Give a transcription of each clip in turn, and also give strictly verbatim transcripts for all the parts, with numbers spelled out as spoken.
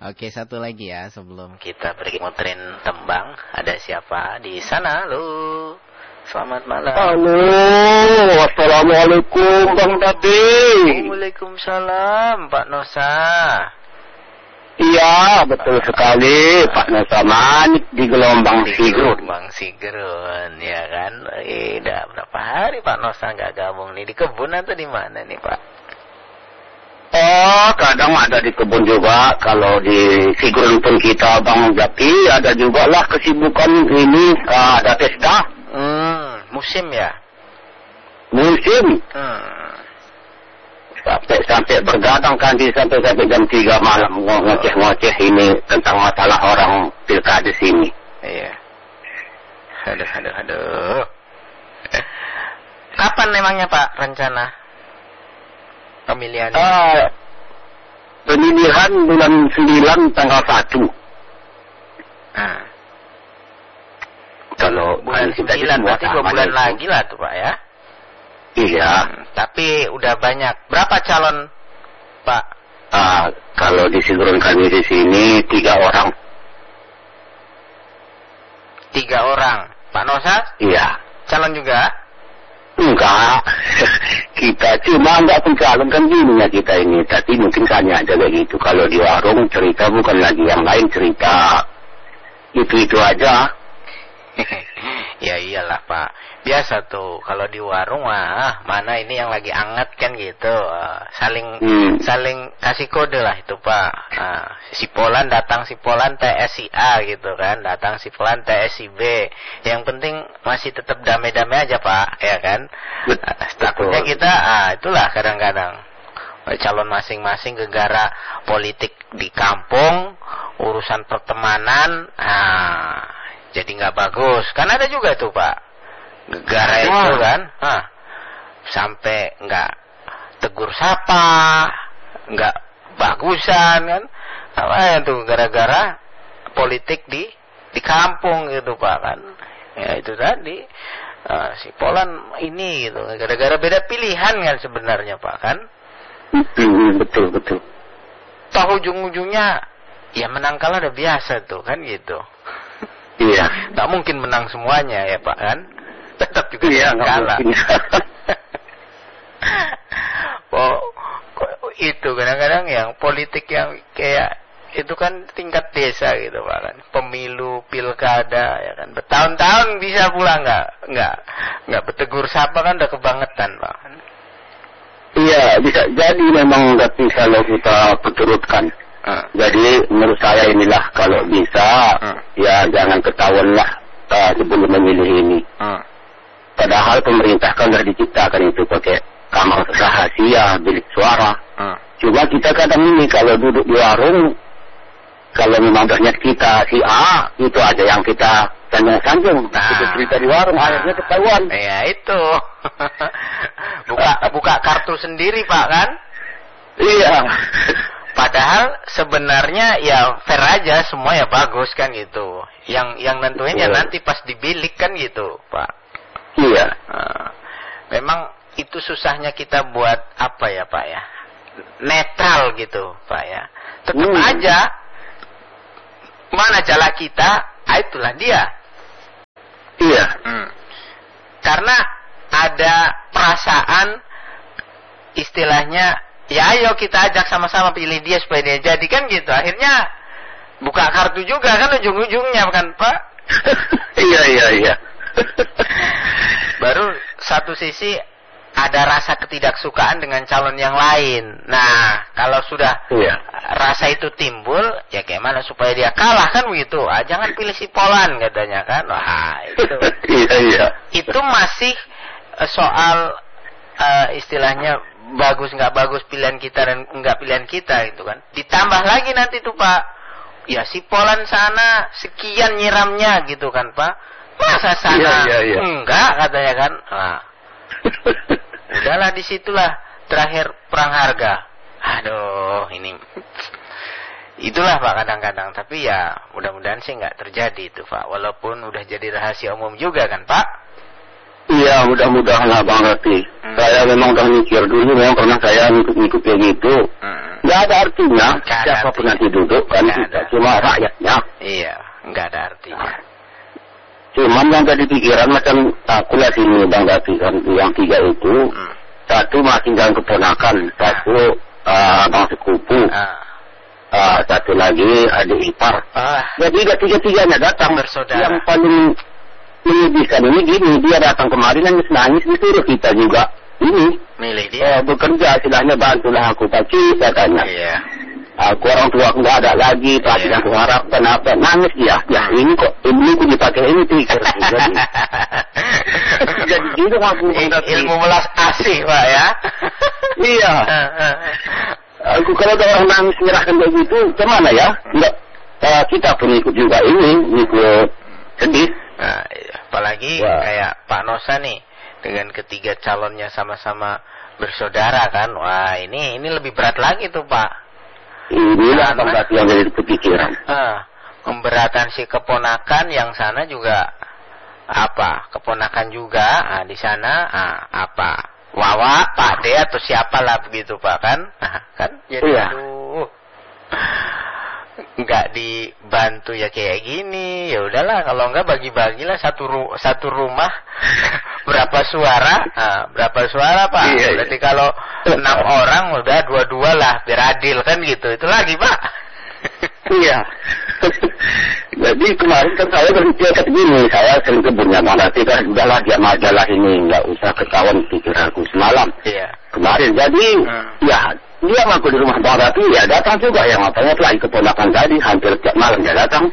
Oke, satu lagi ya sebelum kita pergi muterin tembang. Ada siapa di sana? Halo. Selamat malam. Halo. Assalamualaikum Bang Tati. Waalaikumsalam Pak Nosa. Iya, betul sekali Pak Nosa Manik di gelombang Sigrun. Gelombang Sigrun, ya kan? Eh, udah berapa hari Pak Nosa nggak gabung nih? Di kebun atau di mana nih Pak? Oh, kadang ada di kebun juga. Kalau di Sigrun pun kita Bang Jaki, ada juga lah kesibukan ini, uh, ada pesta. Hmm, musim ya? Musim. Hmm. Sampai sampai bergadang kan di sampai sampai jam tiga malam ngoceh-ngoceh ini tentang masalah orang pilkada sini. Iya. Aduh, aduh, aduh. Kapan memangnya Pak rencana pemilihan? Uh, pemilihan bulan sembilan tanggal satu. Nah. Kalau bulan sembilan berarti dua bulan itu lagi lah tuh Pak ya. Iya. Hmm, tapi udah banyak. Berapa calon Pak? Uh, kalau di Sigrun kami di sini tiga orang. Tiga orang. Pak Nosa? Iya. Calon juga? Enggak. Kita cuma enggak pencalonkan dirinya kita ini. Tapi mungkin tanya aja kayak gitu. Kalau di warung cerita bukan lagi yang lain cerita. Itu-itu aja. Ya iyalah Pak. Biasa tuh kalau di warung mah mana ini yang lagi anget kan gitu. Uh, saling hmm. saling kasih kode lah itu Pak. Uh, si Polan datang si Polan T S si A gitu kan. Datang si Polan T S si B. Yang penting masih tetap damai-damai aja Pak, ya kan? Uh, takutnya kita ah itulah kadang-kadang calon masing-masing gegara politik di kampung, urusan pertemanan, ah jadi nggak bagus. Kan ada juga tuh Pak, gegara itu kan, ah, sampai nggak tegur sapa, nggak bagusan kan, apa ya tuh gara-gara politik di di kampung gitu Pak kan. Ya itu tadi uh, si Polan ini gitu, gara-gara beda pilihan kan sebenarnya Pak kan. Betul betul. Toh ujung-ujungnya ya menang kalah udah biasa tuh kan gitu. Iya. Tak mungkin menang semuanya ya Pak kan. Tetap juga iya, kalah. Oh, itu kadang-kadang yang politik yang kayak itu kan tingkat desa gitu Pak kan. Pemilu, pilkada ya kan. Bertahun-tahun bisa pula nggak nggak nggak bertegur sapa kan udah kebangetan Pak kan. Iya, bisa jadi memang tapi kalau kita perturutkan. Hmm. Jadi menurut saya inilah kalau bisa hmm. ya jangan ketahuan lah uh, sebelum memilih ini. Hmm. Padahal pemerintah kan sudah diciptakan itu pakai kamar rahasia bilik suara. Hmm. Cuma kita kadang ini kalau duduk di warung, kalau memang banyak kita si A itu aja yang kita sanjung-sanjung. Nah, kita cerita di warung nah, akhirnya ketahuan. Ya itu. buka buka kartu sendiri Pak kan? Iya. Padahal sebenarnya ya fair aja semua ya bagus kan gitu. Yang yang nentuin ya nanti pas di bilik kan gitu Pak. Iya. Nah, memang itu susahnya kita buat apa ya Pak ya? Netral gitu Pak ya. Tetap hmm. aja mana jala kita, ah, itulah dia. Iya. Hmm. Karena ada perasaan istilahnya ya ayo kita ajak sama-sama pilih dia supaya dia jadi kan gitu. Akhirnya buka kartu juga kan ujung-ujungnya kan Pak. Iya iya iya. Baru satu sisi ada rasa ketidaksukaan dengan calon yang lain. Nah kalau sudah iya. rasa itu timbul ya gimana supaya dia kalah kan begitu. Ah, jangan pilih si Polan katanya kan. Wah itu. Iya iya. Itu masih uh, soal uh, istilahnya bagus nggak bagus pilihan kita dan nggak pilihan kita itu kan. Ditambah lagi nanti tuh Pak, ya si Polan sana sekian nyiramnya gitu kan Pak. Masa sana iya, iya, iya. enggak katanya kan. Nah, udahlah disitulah terakhir perang harga. Aduh ini itulah Pak kadang-kadang. Tapi ya mudah-mudahan sih nggak terjadi itu Pak. Walaupun udah jadi rahasia umum juga kan Pak. Iya, mudah-mudahan lah Bang Rati. Hmm. Saya memang udah mikir dulu, memang pernah saya ngikut-ngikut kayak gitu. Hmm. nggak ada artinya. Gak ada Siapapun artinya. nanti duduk kan kita, cuma rakyatnya. Iya, nggak ada artinya. Cuman yang tadi pikiran macam aku lihat ini Bang Dapi kan, yang tiga itu hmm. satu masih jalan keponakan, satu uh, bang sepupu, Ah. uh, satu lagi adik ipar. Ah. Jadi tiga-tiganya datang. Bersaudara. Yang paling menyedihkan ini gini, dia datang kemarin nangis-nangis disuruh kita juga ini milih dia. uh, bekerja, istilahnya bantulah aku paci katanya. Iya. Aku orang tua aku nggak ada lagi, tapi Iya. aku harap kenapa nangis dia. Ya ini kok ini aku dipakai ini pikir. Jadi jadi gitu aku Il- ilmu melas asih Pak ya. Iya. Aku kalau ada orang nangis menyerahkan kayak gitu, gimana ya? Enggak. Uh, kita pun ikut juga ini, ikut sedih. Nah, iya. Apalagi Wah. kayak Pak Nosa nih dengan ketiga calonnya sama-sama bersaudara kan. Wah, ini ini lebih berat lagi tuh Pak. Inilah Karena- tempat yang jadi kepikiran. Ah, pemberatan si keponakan yang sana juga apa? Keponakan juga ah, di sana ah, apa? Wawa, Pak D atau siapalah begitu Pak kan? Ah, kan jadi Iya. aduh. Nggak dibantu ya kayak gini. Ya udahlah kalau enggak bagi-bagilah satu ru- satu rumah berapa suara? Ah, berapa suara Pak? Iya, iya. Berarti kalau enam orang udah dua-dua lah biar adil kan gitu. Itu lagi Pak. Iya. Jadi kemarin kan saya berpikir kata gini, saya sering kebunnya nanti kan udahlah dia majalah ini, nggak usah ketahuan pikiranku semalam. Iya. Kemarin jadi Hmm. ya dia ngaku di rumah Bang Rati, ya datang juga yang katanya lagi keponakan tadi hampir tiap malam dia datang.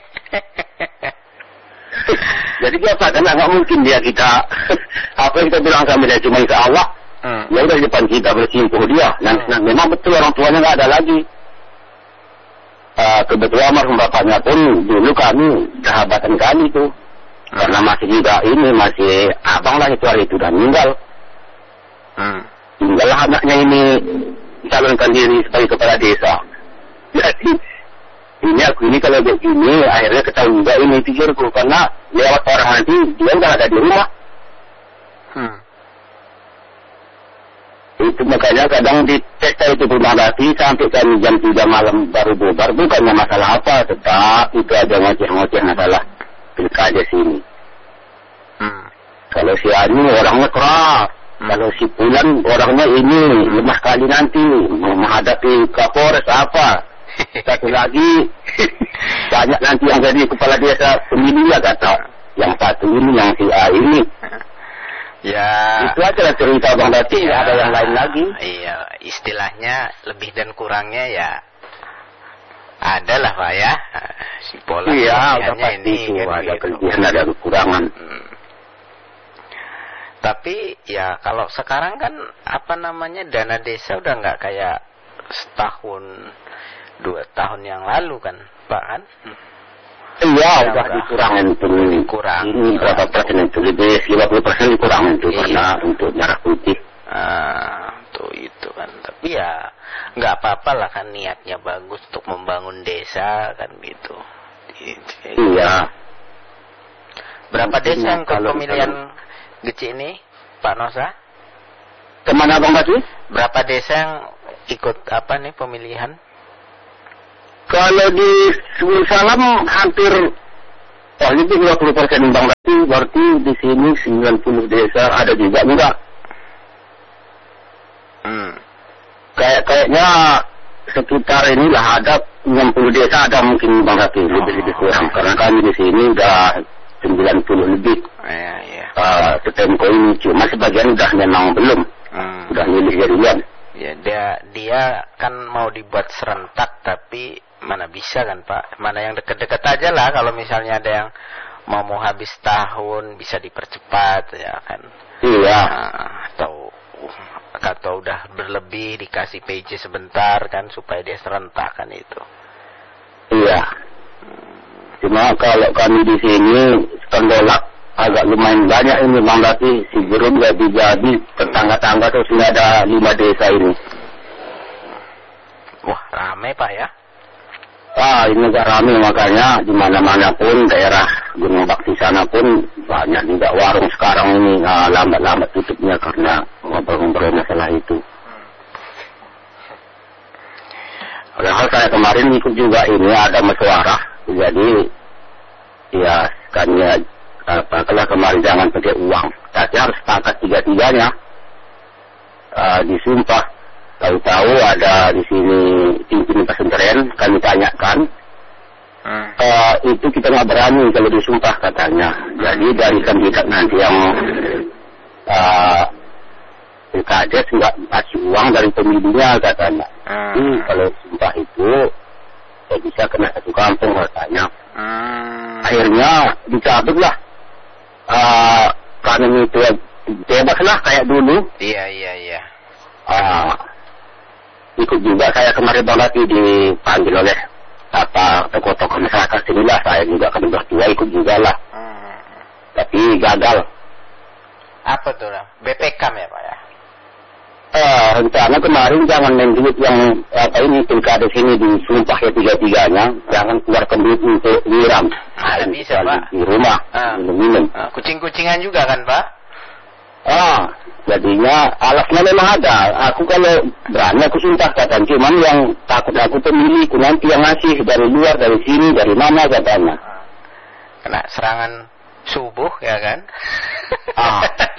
Jadi dia karena nggak mungkin dia kita apa yang kita bilang sama dia cuma insya Allah. Hmm. Ya udah di depan kita bersimpuh dia. Nah, Hmm. nah memang betul orang tuanya nggak ada lagi. Uh, kebetulan almarhum bapaknya pun dulu kami sahabatan kami tuh. Hmm. Karena masih juga ini masih abang lah itu hari itu dan meninggal. Hmm. Tinggallah anaknya ini calonkan diri sebagai kepala desa. Jadi ini aku ini kalau begini akhirnya ketahui juga ini pikirku karena lewat orang nanti dia nggak ada di rumah. Hmm. Itu makanya kadang di pesta itu bermandati sampai kami jam tiga malam baru bubar. Bukannya masalah apa, tetap itu ada ngoceh-ngoceh masalah pilkada sini. Hmm. Kalau si Anu orangnya keras, Hmm. kalau si Pulan orangnya ini lemah kali nanti mau menghadapi Kapolres apa. Satu lagi banyak nanti yang jadi kepala desa pemilih kata. Yang satu ini yang si A ini. Ya. Itu aja lah cerita Bang Dati, Ya, nggak ada yang lain lagi. Iya, istilahnya lebih dan kurangnya ya ada lah Pak ya. Si pola Iya, udah pilihannya pasti itu kan ada gitu. kelebihan, ada kekurangan. Hmm. Tapi ya kalau sekarang kan apa namanya dana desa udah nggak kayak setahun dua tahun yang lalu kan Pak kan? Iya, Ya, udah udah. dikurangin itu. Kurang. Ini berapa persen itu? Lebih lima puluh persen dikurangin itu Iya. karena untuk merah putih. Ah, tuh itu kan. Tapi ya nggak apa-apa lah kan niatnya bagus untuk membangun desa kan gitu. Di- Iya. Berapa desa yang ikut Kalau- pemilihan Geci ini, Pak Nosa? Kemana Bang Dati? Berapa desa yang ikut apa nih pemilihan? Kalau di Subul Salam hampir oh, lebih lima puluh persen Bang Dati, berarti di sini sembilan puluh desa ada juga enggak? Hmm. Kayak kayaknya sekitar inilah ada enam puluh desa ada mungkin Bang Dati, lebih-lebih kurang karena kami di sini udah sembilan puluh lebih. Ya, ya. Uh, Setemko ini cuma sebagian udah memang belum, Hmm. udah milih duluan. Ya dia dia kan mau dibuat serentak tapi mana bisa kan Pak? Mana yang deket-deket aja lah kalau misalnya ada yang mau mau habis tahun bisa dipercepat ya kan? Iya. Nah, atau atau udah berlebih dikasih P J sebentar kan supaya dia serentak kan itu. Iya. Cuma kalau kami di sini tenggolak agak lumayan banyak ini Bang Dati, si Jerun jadi-jadi tetangga-tangga tuh sudah ada lima desa ini. Wah ramai Pak ya? Ah, ini agak ramai makanya di mana-mana pun daerah Gunung Bakti sana pun banyak juga warung sekarang ini ah, lambat-lambat tutupnya karena ngobrol-ngobrol masalah itu. Padahal saya kemarin ikut juga ini ada musyawarah, jadi ya sekalinya apa kalau kemarin jangan pakai uang, tapi harus sepakat tiga-tiganya uh, disumpah. Tahu-tahu ada di sini pimpinan pesantren, kami tanyakan, hmm. uh, itu kita nggak berani kalau disumpah katanya. Jadi dari kandidat nanti yang uh, kades nggak kasih uang dari pemilihnya katanya. Hmm. Jadi kalau sumpah itu saya bisa kena satu kampung katanya. Hmm. Akhirnya dicabutlah. Uh, karena itu bebaslah kayak dulu. Iya iya iya. Uh, ikut juga saya kemarin banget dipanggil oleh apa tokoh-tokoh masyarakat sinilah, saya juga kan udah tua ikut juga lah. Hmm. Tapi gagal. Apa tuh lah? B P K M ya Pak ya? Eh, rencana kemarin jangan main duit yang apa ini pilkada sini disumpah ya tiga-tiganya, jangan keluarkan duit untuk nyiram. Nah, nah bisa Pak. Di rumah, ah. minum-minum. Ah, kucing-kucingan juga kan Pak? Ah, jadinya alasnya memang ada. Aku kalau berani aku sumpah katanya, cuman yang takut aku pemilihku nanti yang ngasih dari luar, dari sini, dari mana katanya. Kena serangan subuh ya kan? Ah.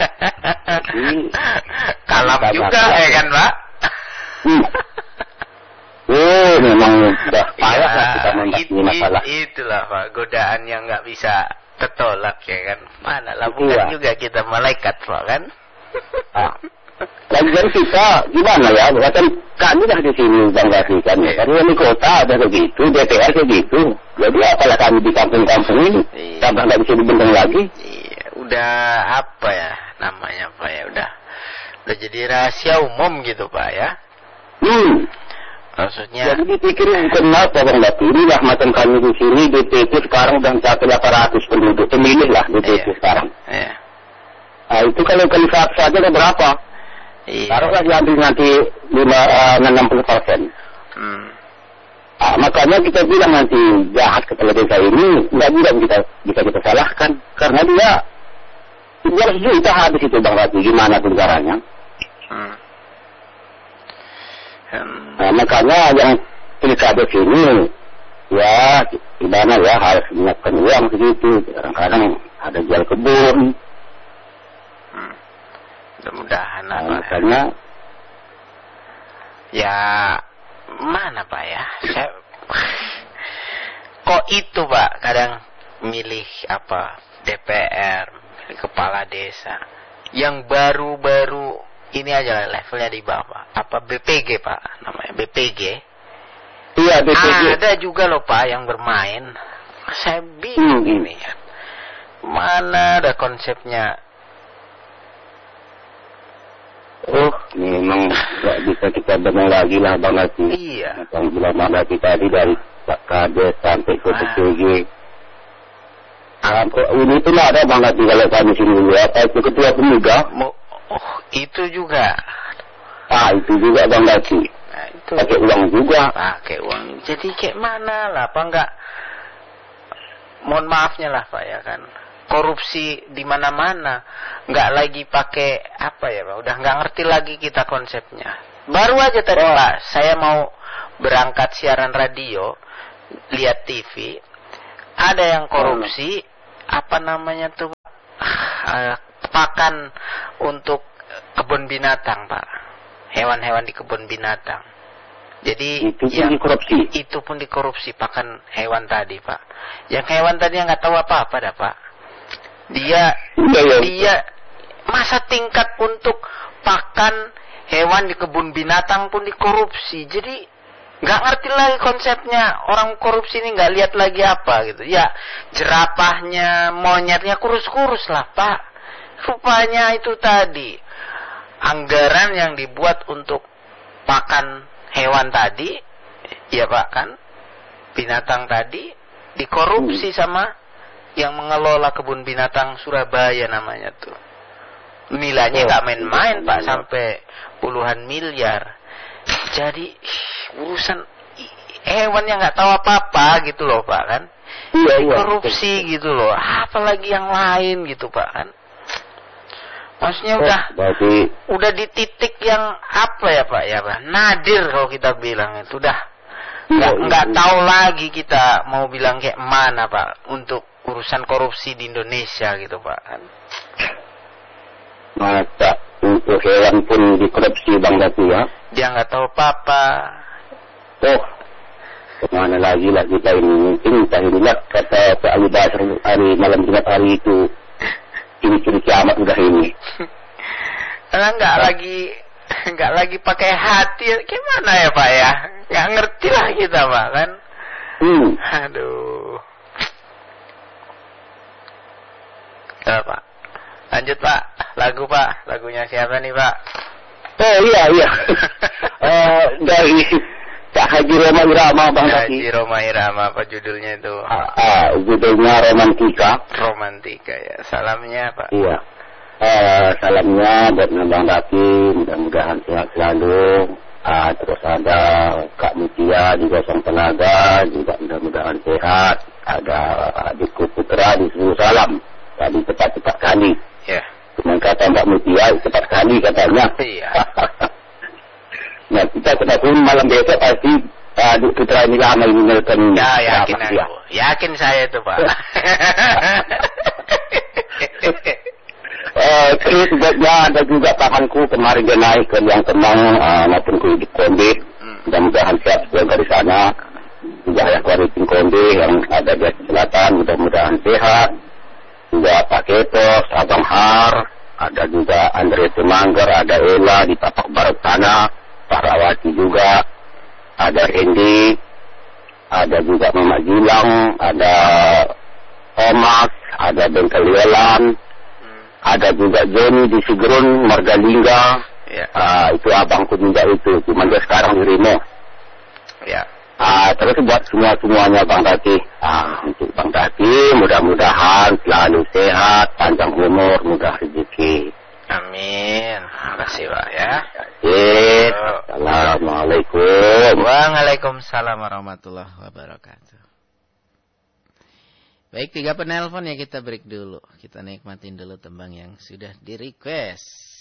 Kalam juga ya kan Pak? Hmm. Oh memang sudah payah lah kita menghadapi masalah. Itulah Pak, godaan yang nggak bisa tertolak ya kan? Mana lah bukan iya. juga kita malaikat Pak kan? Ah. Lagian kita gimana ya? Kan kami dah di sini Bang Gati kan ya. Karena di kota ada begitu, D P R begitu. Jadi apalah kami di kampung-kampung ini, iya. Tambah nggak bisa dibendung lagi. Iya, udah apa ya namanya Pak ya? Udah udah jadi rahasia umum gitu Pak ya? Hmm. Maksudnya. Jadi dipikir kenapa Bang Gati? Inilah macam kami di sini D P P sekarang udah mencapai delapan ratus penduduk pemilih lah D P P iya. sekarang. Iya. Nah itu kalau kali satu saja ada berapa? Iya. Taruhlah diambil nanti lima enam puluh persen. Hmm. Ah, makanya kita bilang nanti jahat kepala desa ini nggak bilang kita bisa kita salahkan karena dia dua ratus juta habis itu Bang Rati, gimana tuh caranya? Hmm. Hmm. Nah, makanya yang pilkada sini ya gimana ya harus menyiapkan uang segitu, kadang-kadang ada jual kebun. Hmm. Mudah-mudahan nah, apa makanya ya mana Pak ya saya kok itu Pak kadang milih apa D P R, milih kepala desa yang baru-baru ini aja levelnya di bawah apa B P G Pak namanya B P G. Iya B P G. Ada juga loh Pak yang bermain, saya bingung hmm. ini ya mana ada konsepnya. Oh, memang nggak bisa kita benar lagi lah Bang Gati. Iya. Yang bilang Bang Gati tadi dari Pak Kades sampai ke B P G. Sampai ini itu lah ada Bang Gati kalau kami sini dulu apa itu ketua pemuda. Oh, itu juga. Ah, itu juga Bang Gati. Nah, itu. Pakai uang juga. Pakai uang. Jadi kayak mana lah, apa enggak? Mohon maafnya lah Pak ya kan. Korupsi di mana-mana, nggak lagi pakai apa ya Pak, udah nggak ngerti lagi kita konsepnya. Baru aja tadi oh. Pak, saya mau berangkat siaran radio, lihat T V, ada yang korupsi, oh. apa namanya tuh, uh, pakan untuk kebun binatang Pak, hewan-hewan di kebun binatang. Jadi itu pun ya, dikorupsi. Itu pun dikorupsi pakan hewan tadi Pak. Yang hewan tadi yang nggak tahu apa-apa dah Pak. Dia ya, ya. dia masa tingkat untuk pakan hewan di kebun binatang pun dikorupsi. Jadi nggak ngerti lagi konsepnya. Orang korupsi ini nggak lihat lagi apa gitu. Ya jerapahnya, monyetnya kurus-kurus lah Pak. Rupanya itu tadi anggaran yang dibuat untuk pakan hewan tadi, ya Pak kan, binatang tadi dikorupsi hmm. sama yang mengelola kebun binatang Surabaya namanya tuh. Nilainya nggak oh, main-main Pak, sampai puluhan miliar. Jadi urusan hewan yang nggak tahu apa-apa gitu loh Pak kan. Iya, iya. Korupsi gitu loh. Apalagi yang lain gitu Pak kan. Maksudnya udah oh, berarti... udah di titik yang apa ya Pak ya Pak, nadir kalau kita bilang itu udah nggak nggak tahu lagi kita mau bilang kayak mana Pak untuk urusan korupsi di Indonesia gitu Pak. Masa untuk hewan pun dikorupsi Bang Dati ya? Dia nggak tahu apa-apa. Oh, kemana lagi lah kita ini? Mungkin kita lihat kata Pak Ali Basar hari malam Jumat hari itu ciri-ciri kiamat udah ini. Karena nggak nah. lagi nggak lagi pakai hati, gimana ya Pak ya? Nggak ngerti lah kita Pak kan? Hmm. Aduh. Ya, Pak. Lanjut Pak, lagu Pak, lagunya siapa nih Pak? Oh iya iya. uh, dari Pak Haji Roma Irama Bang Dati. Haji Roma Irama apa judulnya itu? Ah, ah, judulnya Romantika. Romantika ya. Salamnya Pak. Iya. Uh, salamnya buat Bang Dati, mudah-mudahan sehat selalu. Uh, terus ada Kak Mutia juga sang tenaga, juga mudah-mudahan sehat. Ada adikku Putra di seluruh salam. Tadi cepat-cepat kali. Ya. Cuma kata Mbak Mutia cepat kali katanya. Iya. Nah kita ketemu malam besok pasti adik Putra ini lama ini menelpon. Ya yakin aku. Ya. Yakin saya itu Pak. Uh, terus sebabnya ada juga pamanku kemarin dia naik ke Liang Kemang uh, maupun ke Ibu Konde. Hmm. Mudah-mudahan siap juga di sana. Juga ayah Kuaritin Konde yang ada di selatan mudah-mudahan sehat. Juga Pak Ketos, Abang Har, ada juga Andre Temanggar, ada Ella di Tapak Barat sana, Pak Rawati juga, ada Hendy, ada juga Mama Gilang, ada Thomas, ada Bengkel Yelan. Ada juga Johnny di Sigrun, Margalingga. Ya. Uh, itu abangku juga itu. Cuma dia sekarang di Rimo. Ya. Uh, terus buat semua-semuanya Bang Tati. Uh, untuk Bang Tati, mudah-mudahan selalu sehat, panjang umur, mudah rezeki. Amin. Terima kasih Pak ya. Assalamualaikum. Waalaikumsalam warahmatullahi wabarakatuh. Baik, tiga penelpon ya kita break dulu. Kita nikmatin dulu tembang yang sudah di request.